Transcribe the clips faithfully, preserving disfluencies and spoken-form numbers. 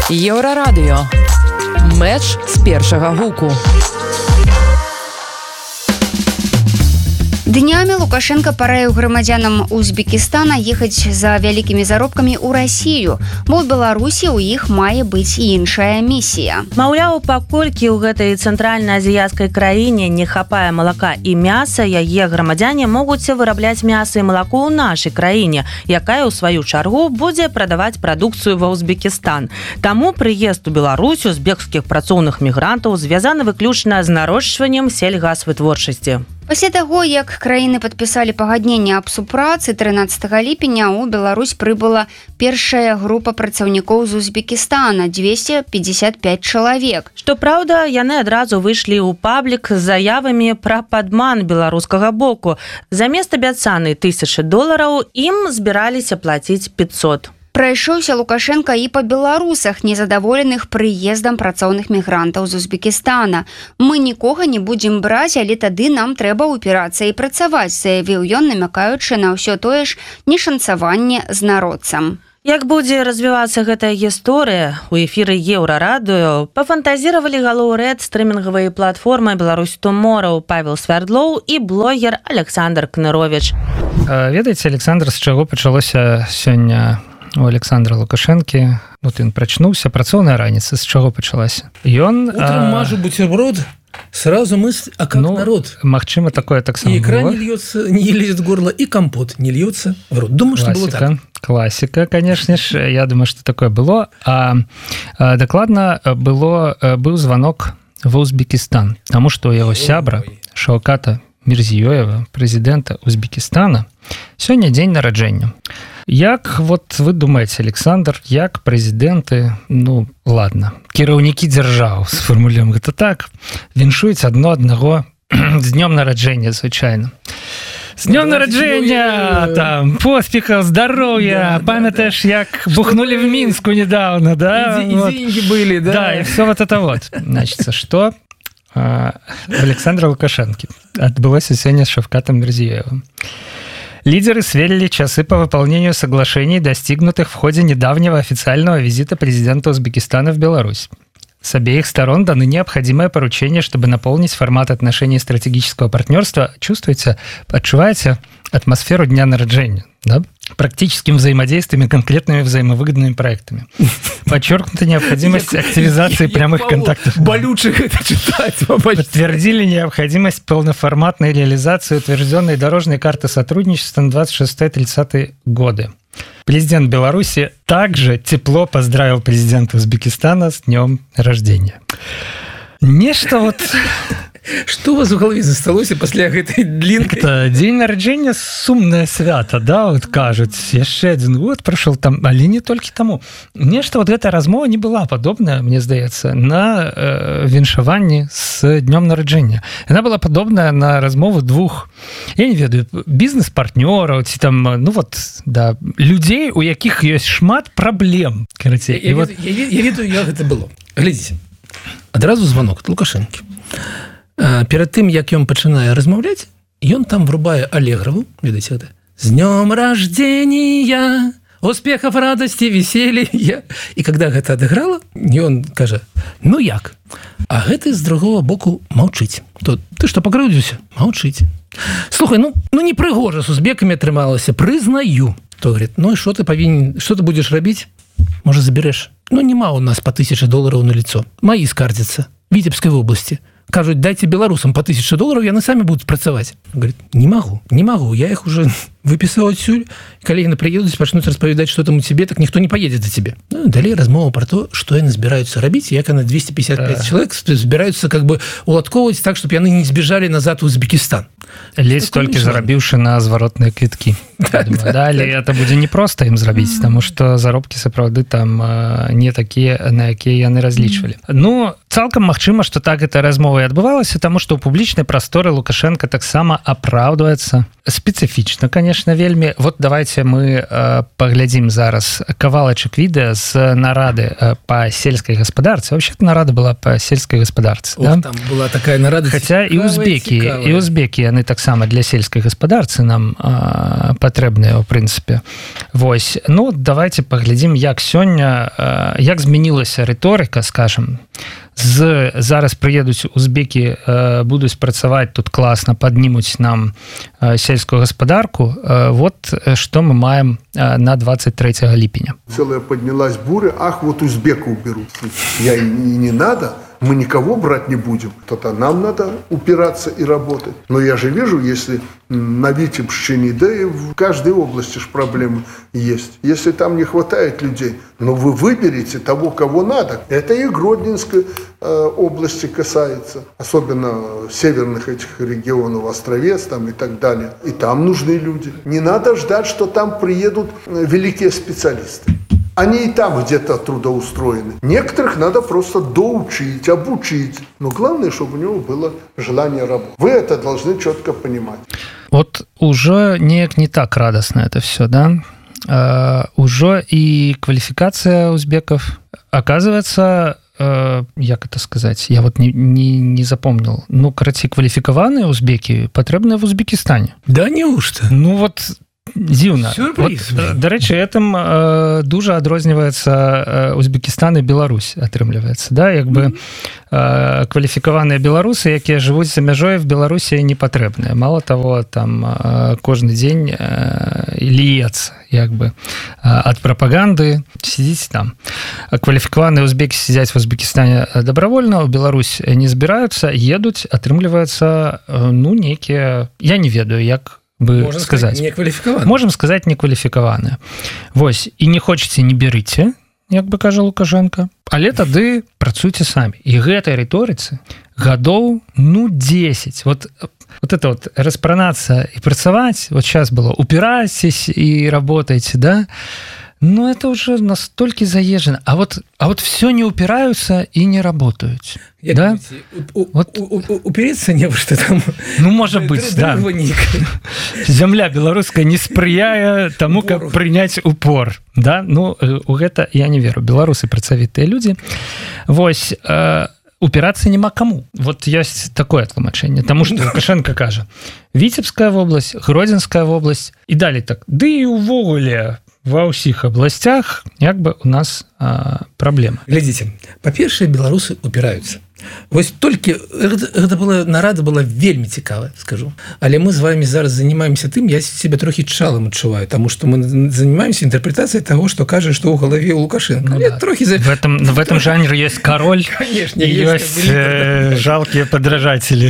Еўрарадыё. Мэч з першага гуку. Днямі Лукашенко параіў грамадзянам Узбекістана ехаць за вялікімі заробкамі ў Расію, бо ў Беларусі ў іх мае быць іншая місія. Маўляў, паколькі ў гэтай цэнтральна-азіяцкай краіне не хапае малака і мяса, яе грамадзяне могуць вырабляць мяса і малако ў нашай краіне, якая ў сваю чаргу будзе прадаваць прадукцыю ва Узбекістан. Таму прыезд у Беларусь узбекскіх працоўных мігрантаў звязаны выключна з нарошчваннем сельгасвытворчасці. Пасля таго, як краіны падпісалі пагадненне аб супрацы, трынаццатага ліпеня ў Беларусь прыбыла першая група працаўнікоў з Узбекістана, дзвесце пятьдесят пять чалавек. Што праўда, яны адразу выйшлі ў паблік з заявамі пра падман беларускага боку. Замест абяцанай тысячы долараў ім збіраліся плаціць пятьсот. Прайшоўся Лукашенко і па беларусах, незадаволеных прыездам працоўных мігрантаў з Узбекістана. Мы нікога не будзем браць, але тады нам трэба ўпірацца і працаваць, заявіў ён, намякаючы на ўсё тое ж нешанцаванне з народцам. Як будзе развівацца гэтая гісторыя, у эфіры Еўрарадыё пафантазіравалі галоўрэд стрымінгавай платформы «Беларусь Туморроу» Павел Свярдлоў і блогер Александр Кнырович. Ведаеце, Александр, з чаго пачалося сёння у Александра Лукашэнкі? Вот ён прачнуўся, працоўная раніца, з чаго пачалася? Ён утром мажу бутерброд, сразу мысль, а как ну, народ? Магчыма, такое таксама. И икра не льется, не лезет в горло, и компот не льется в рот. Думаю, что было так. Классика, конечно ж. Я думаю, что такое было. А, а докладно было, был звонок в Узбекистан, потому что у его сябра Шаўката Мирзиёева, президента Узбекистана, сегодня день нараджэння. Як, вот вы думаете, Александр, як прэзідэнты, ну, ладно, кіраўнікі дзяржаў, сфармулюем гэта так, віншуюць адно аднаго з днём нараджэння, звычайна. З днём нараджэння, там, поспехов, здоровья, да, памятаешь, да, як бухнули в Минску недавно, да? И, вот. И деньги были, да? Да, и все вот это вот. Значит, что а, Александра Лукашенко отбылось сегодня с Шавкатом Мирзиёевым. Лидеры сверили часы по выполнению соглашений, достигнутых в ходе недавнего официального визита президента Узбекистана в Беларусь. С обеих сторон даны необходимое поручение, чтобы наполнить формат отношений стратегического партнерства. Чувствуете, отчуваете атмосферу дня нараджэння, да? Практическим взаимодействием и конкретными взаимовыгодными проектами. Подчеркнута необходимость активизации прямых контактов. Болючих это читать. Подтвердили необходимость полноформатной реализации утвержденной дорожной карты сотрудничества на двадцать шестой — тридцатый годы. Президент Беларуси также тепло поздравил президента Узбекистана с днем рождения. Нечто вот... Что у вас в голове засталося пасля гэтай длинной? Это день нараджэння сумнае свята, да, вот кажуць, яшчэ один год прайшоў там, але не толькі таму. Нешта вот гэтая размова не была падобная, мне здаецца, на э, віншаванні з днём нараджэння. Яна была падобная на размову двух, я не ведаю, бізнес-партнёраў, ці там, ну вот, да, людзей, у якіх ёсць шмат праблем. Я, я, вот... я, я, я ведаю, як гэта было. Глядзіце, адразу звонок ад Лукашэнкі. Перад тым, як ён пачынае размаўляць, ён там врубае алеграву, ведаеце гэта, «С днём рождения, успехов, радости, веселья». І когда гэта адыграла, ён кажа, ну як? А гэты з другого боку маўчыць. То ты што, пакрыўдзіўся? Маўчыць. Слухай, ну, ну не прыгожа з узбекамі атрымалася, прызнаю. То говорит, ну і што ты павінен, што ты будзеш рабіць? Можа, заберэш? Ну, нема у нас па тысяче долараў на лицо. Маі скардзяцца, Витебской области. Кажуть, дайте белорусам по тысяче долларов, яны сами будут працаваць. Говорит, не могу, не могу, я их уже выписал отсюль. Калі яны приедут, пачнуць распавядаць, что там у тебе, так никто не поедет за тебе. Ну, далее размова про то, что яны збираются рабіць, як яны двести пятьдесят пять а... человек збираются как бы уладковывать так, чтобы яны не сбежали назад в Узбекистан. Ледзь толькі зарабіўшы на зваротныя квіткі. Так, да, да, але так. это будзе непросто ім зрабіць, таму што заробкі сапраўды там не такія, на якія яны разлічвалі. Ну, цалкам магчыма, што так гэта размова і адбывалася, таму што ў публічнай прасторы Лукашенко таксама апраўдваецца спецыфічна, конечно, конечно, вельмі... Вот давайте мы э, поглядзім зараз кавалачак відэа з нарады э, по сельской гаспадарцы. Вообще-то нарада была по сельской гаспадарцы. Ох, Да? там была такая нарада. Хотя и узбеки, цікавая. и узбеки, яны таксама для сельской гаспадарцы нам э, патрэбныя, в принципе. Вось. Ну, давайте поглядзім, як сёння, э, як змянілася рыторыка, скажем, з зараз прыедуць узбекі, э, будуць працаваць тут класна, паднімуць нам э, сельскую гаспадарку. Э, вот э, что мы маем э, на двадцать третьего ліпеня. Целая поднялась буря, ах, вот узбеков берут. Я и не надо, мы никого брать не будем. То-то нам надо упираться и работать. Но я же вижу, если на Витебщине, да и в каждой области ж проблемы есть. Если там не хватает людей, но вы выберете того, кого надо. Это и Гродненской э, области касается, особенно северных этих регионов, Островец там и так далее. И там нужны люди. Не надо ждать, что там приедут великие специалисты. Они и там где-то трудоустроены. Некоторых надо просто доучить, обучить. Но главное, чтобы у него было желание работать. Вы это должны четко понимать. Вот уже не, не так радостно это все, да? Uh, уже и квалификация узбеков, оказывается, uh, як это сказать, я вот не, не, не запомнил, ну, короче, квалификованные узбеки потребны в Узбекистане. Да неужто? Ну, вот дзіўна. Сюрприз. Вот, дарэчы, этом э, дужа адрозніваецца э, Узбекістан і Беларусь, атрымліваецца, да, як бы э, кваліфікаваныя беларусы, якія жывуць за мяжой, в Беларусі не патрэбныя. Мало того, там э, кожны дзень э, ліецца, як бы, э, ад прапаганды, сидзіць там. Кваліфікаваныя узбекі сидзяць в Узбекістане добровольна, у Беларусь не збіраюцца, едуць, атрымліваецца, э, ну, некія, я не ведаю, як бы Можем сказать, сказать некваліфікаваны. Можем сказать некваліфікаваны. Вось, і не хочаце, не берыце, як бы кажа Лукашенко, але тады працуйце самі. І гэтай рыторыцы гадоў, ну, десять. Вот, вот это вот распранацца і працаваць, вот сейчас было упирайтесь и работайте, да, ну, это уже настолько заезжено. А вот, а вот все не упираются и не работают. Як да? думаете, у, у, вот. у, у, упереться не во что там. Ну, может быть, да. Земля белорусская не сприяе тому, как принять упор. Да? Ну, у гэта я не веру. Белорусы працавітыя люди. Вось, э, упираться нема кому. Вот есть такое тлумачэнне. Тому что Лукашенко кажа, Витебская область, Гродзенская область, и далее так. Да и увогуле ва ўсіх областях як бы у нас а, праблема. Глядзіце, па-першае, беларусы упираются. Вось толькі гэта, гэта была нарада была вельмі цікавая, скажу. Але мы з вами зараз занимаемся тым, я себя трохі чалым адчуваю, тому что мы занимаемся интерпретацией того, что кажа, что у голове у Лукашенко. Ну, да. трохи за... В этом в этом жанре есть король, конечно, есть, есть э, жалкие подражатели.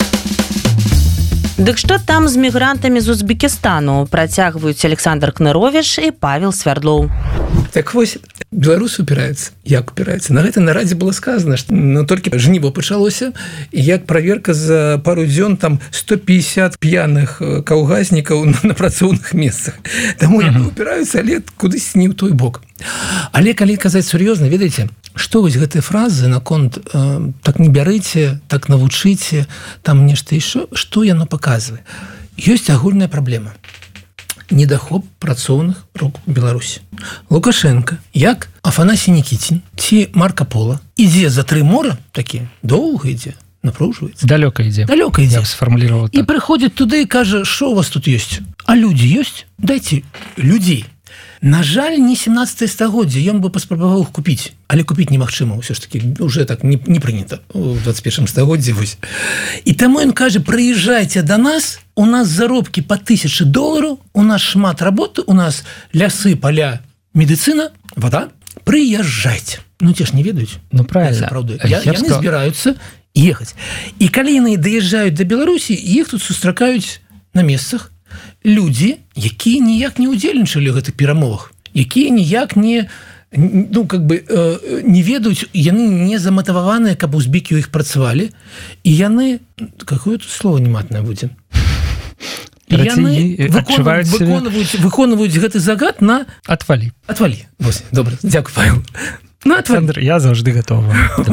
Дык што там з мігрантамі з Узбекістану, працягваюць Александр Кныровіч і Павел Свярдлоў. Так вось, беларусы упираются. Як упираются? На гэтай нарадзе было сказано, што ну, толькі жніво пачалося, і як праверка за пару дзён там сто пятьдесят п'яных каўгаснікаў на працоўных месцах. Таму яны упираются, але кудысь не ў той бок. Але калі казаць сур'ёзна, ведаеце, што вось гэтыя фразы наконт э, так не бярыце, так навучыце, там нешта яшчэ, што яно паказвае? Ёсць агульная праблема. Недахоп працоўных рук Беларусі. Лукашенко, як Афанасій Нікітін ці Марко Поло, ідзе за тры мора, такі, доўга ідзе, напружваецца. Далёка ідзе. Далёка ідзе. Я б сфармулировал так. І прыходзіць туды і кажа, што у вас тут ёсць? А людзі ёсць? Дайце людзей. На жаль, не семнадцатое стагоддзе, ён бы паспрабаваў іх купіць, але купіць немагчыма, ўсё ж таки уже так не, не прынята у двадцать первом стагоддзе. Вось. І таму ён кажа, прыязджайце до нас, у нас заробкі по тысяче долларов, у нас шмат работы, у нас лясы, поля, медицина, вода, прыязджайце. Ну, те ж не ведаюць. Ну, правильно. Я, яны сказал... збіраюцца ехаць. І калі яны даязджаюць до Беларусі, іх тут сустракаюць на месцах людзі, якія ніяк не удзельнічалі ў гэтых перамовах, якія ніяк не, ну, как бы, э, не ведаюць, яны не заматававаныя, каб узбекі ў іх працавалі, і яны, какое тут слово нематнае будзе? яны выконваюць, выконваюць, выконваюць гэты загад на отвалі отвалі. Вось, добра, дзякую, Павел. Александр, я заўжды готова.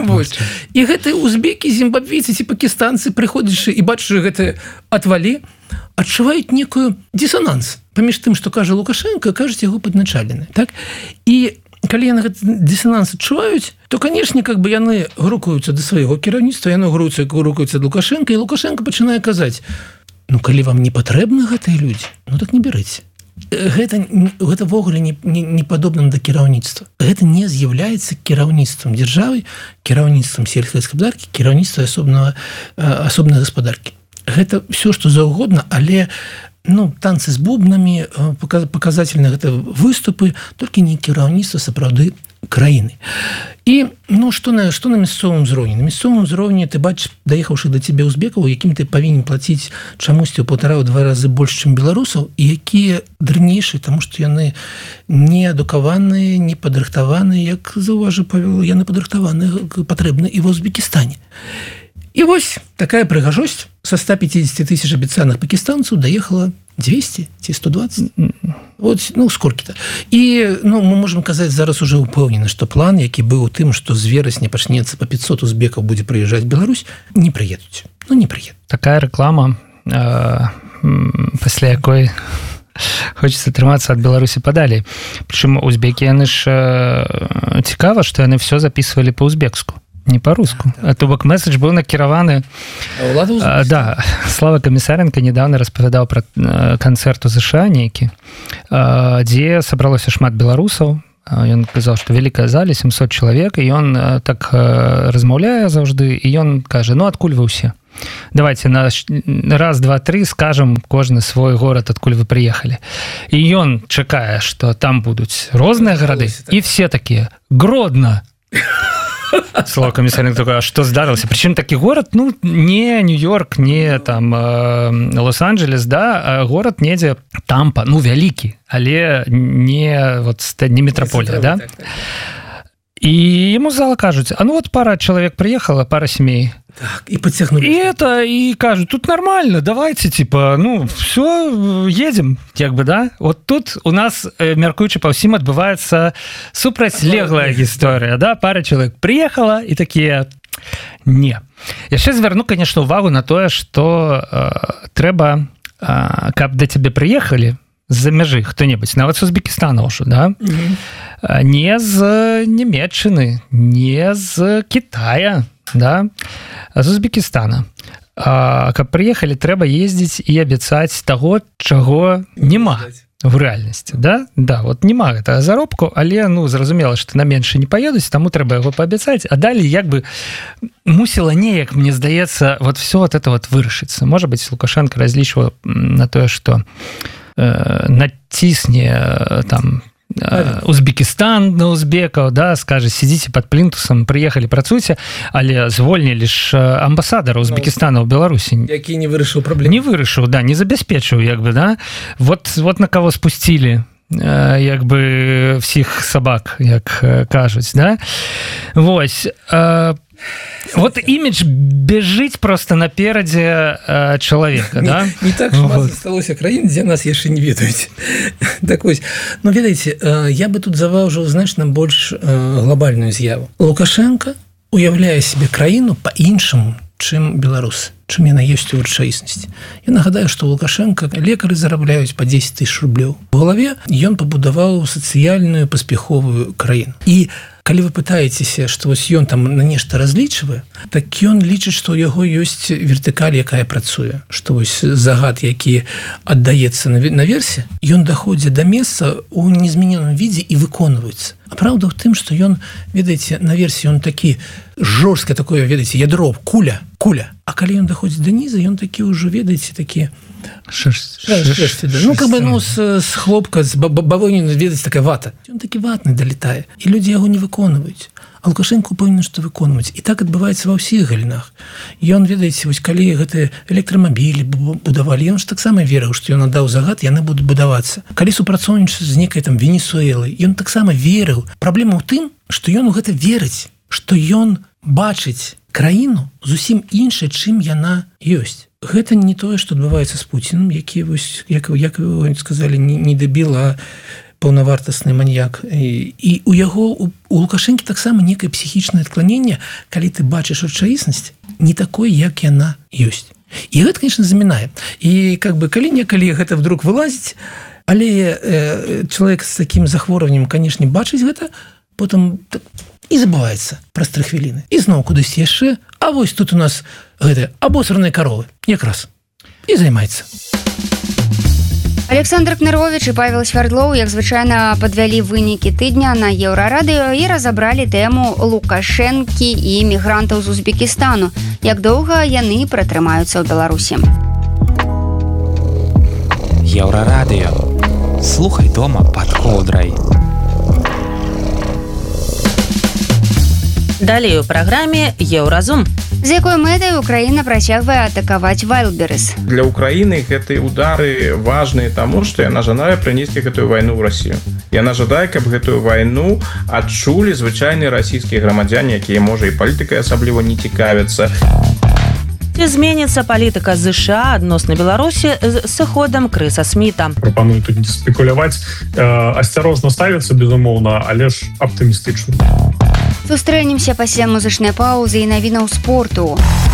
І гэты узбекі, зімбабвейцы ці пакістанцы, прыходзячы і бачачы гэты отвалі, адчуваюць некую дисонанс паміж тым, што кажа Лукашенко, кажуць яго падначалены. Так? І калі яны гэты дисонанс адчуваюць, то, канешне, как бы яны грукаюцца да свайго кіраўніцтва, яны грукаюцца да Лукашенко, і Лукашенко пачынае казаць: ну, калі вам не патрэбны гэтыя людзі, ну так не берыце. Гэта, гэта ввогуле не, не, не падобна да кіраўніцтва. Гэта не з'яўляецца кіраўніцтвам дзяржавы, кіраўніцтвам сельскай гаспадаркі, кіраўніцтва асобнага, асобнай гаспадаркі. Гэта все, што заўгодна, але ну, танцы з бубнамі, паказательны гэта выступы, толькі не кіраўніцтва сапраўды краіны. І ну, што, на, што на мясцовым узроўні? На мясцовым узроўні ты бачыш, даехаўшы да цябе узбекаў, якім ты павінен плаціць чамусьці ў паўтара-два разы больш, чым беларусаў, і якія дрэннейшыя, таму што яны не адукаваныя, не падрыхтаваныя, як заўважыў Павел, яны падрыхтаваныя, патрэбны і ва Узбекістане. І вось такая прыгажосць са ста пятьдесят тысяч абяцаных пакістанцаў даехала двести ці сто двадцать. Вот, ну, сколькі-то. І ну, мы можем казаць зараз уже упэўнены, што план, які быў у тым, што з верасня пачнецца па пятьсот узбекаў будзе прыязджаць Беларусь, не прыедуць. Ну, не прыедуць. Такая рэклама, э, пасля якой хочется трымацца ад Беларусі падалей. Прычым узбекі, яны ж э, цікава, што яны все записывалі па-узбекску. Не по-руску. А то бок месседж быў накіраваны. А, да, Слава Камісаренко недавно распавядаў пра канцэрт у ЗША нейкі, дзе сабралося шмат беларусаў. Ён казаў, што вялікая залі, семьсот чалавек, і ён так размаўляе заўжды, і ён кажа: ну, адкуль вы ўсе? Давайте на раз, два, три скажем кожны свой горад, адкуль вы прыехалі. І ён чакае, што там будуць розныя гарады, і все такія: Гродно. Слава Камісаренко такой: а што здарылася? Прычым такі горад, ну, не Нью-Йорк, не там э, Лос-Анджелес, да, а горад недзе Тампа, ну, вялікі, але не, вот, не метрополія, да? І яму з зала кажуць: а ну вот пара чалавек прыехала, пара сямей. Так, і подцягнули. І это, і кажуть: тут нормально, давайте, типа, ну, все, едем, як бы, да? Вот тут у нас, мяркуючы па ўсім, адбываецца супрацьлеглая гісторыя, да? Пара чалавек прыехала, і такія: не. Яшчэ звярну, конечно, увагу на тое, што э, трэба, э, каб да цябе прыехалі з-за мяжы хто-небудзь, нават з Узбекістана ўжо, да? Mm-hmm. Не з Нямецчыны, не з Китая, да, а з Узбекістана. А, каб прыехалі, трэба ездзіць і абяцаць таго, чаго няма в рэальнасці, да? Да, вот няма гэтага заробку, але, ну, зразумела, што на меншы не паедуць, таму трэба яго паабяцаць, а далей як бы мусіла неяк, мне здаецца, вот все вот это вот вырашыцца. Можа быць, Лукашенко разлічваў на тое, што э, націсне там Узбекістан на узбекаў, да, скажа: сидзіце под плінтусам, прыехалі, працуйце, але звольнілі ж амбасадара Узбекістана ў Беларусі, які не вырашыў праблему. Не вырашыў, да, не забяспечыў, як бы, да. Вот, вот на кого спусцілі, як бы, всіх сабак, як кажуць, да. Вось. Вот імідж бежыць просто наперадзе э, чалавека, не, да? Не так шмат вот. Засталося краін, дзе нас яшчэ не ведаюць. Так вось, ну, ведаеце, э, я бы тут заважыў значна больш э, глобальную з'яву. Лукашенко уяўляе себе краіну па-іншаму, чым беларусы, чым яна ёсць у рэчаіснасці. Я нагадаю, што Лукашенко лекары зарабляюць па дзесяць тысяч рублёў. У галаве ён пабудаваў сацыяльную паспяховую краіну. І калі вы пытаецеся, што вось ён там на нешта разлічвае, так ён лічыць, што ў яго ёсць вертыкаль, якая працуе, што вось загад, які аддаецца наверсе, ён даходзе да месца ў незмененым відзе і выконваецца. А праўда ў тым, што ён, ведаеце, наверсе ён такі жорстка такое, ведаеце, ядро, куля, куля. А калі ён даходзіць да ніза, ён такі ўжо, ведаеце, такі Шерсть, шерсть, шерсть, да. Ну, как бы, ну, с, с хлопка, с бавовны, ведаеце, такая вата. Ён такі ватны далетае, і людзі яго не выконваюць. А Лукашенко павінен што выконваць. І так адбываецца ва ўсіх галінах. Ён, ведаеце, вось калі гэтыя электрамабілі будавалі, ён ж таксама верыў, што ён аддаў загад, яны будуць будавацца. Калі супрацоўнічаць з некай там Венесуэлай, ён таксама верыў. Праблема ў тым, што ён у гэта верыць, што ён бачыць краіну зусім іншай, чым яна ёсць. гэта не тое, што адбываецца з Пуціным, які, вось, як, як вы сказалі, не, не дабіл, а паўнавартасны маньяк. І, і у яго, у, у Лукашэнкі таксама некае псіхічнае адкланенне, калі ты бачыш рэчаіснасць, не такой, як яна ёсць. І гэта, конечно, замінае. І как бы, калі некалі гэта вдруг вылазіць, але э, чалавек з такім захворваннем, конечно, бачыць гэта, потым так, і забываецца праз тры хвіліны. І зноў кудысь яшчэ, а вось тут у нас гэта абосраныя каровы, якраз, і займаецца. Александр Кнарович і Павел Свярдлоў, як звычайна, падвялі вынікі тыдня на Еўрарадыё і разабралі тэму Лукашэнкі і мігрантаў з Узбекістану. Як доўга яны пратрымаюцца ў Беларусі. Еўрарадыё. Слухай дома пад коўдрай. Далей у праграме Еўразум. З якой мэтай Украіна працягвае атакаваць Вайлдберрис? Для Украіны гэтыя удары важныя таму, што яна жадае прынесці гэтую вайну ў Расію. Яна жадае, каб гэтую вайну адчулі звычайныя расійскія грамадзяне, якія, можа, і палітыкай асабліва не цікавяцца. Ці зменіцца палітыка ЗША адносна Беларусі з сыходам Крыса Сміта? Прапаную тут не спекуляваць, э, асцярожна ставіцца, безумоўна, але ж аптымістычна. Сустрэнемся пасля музычнай паўзы і навінаў спорту.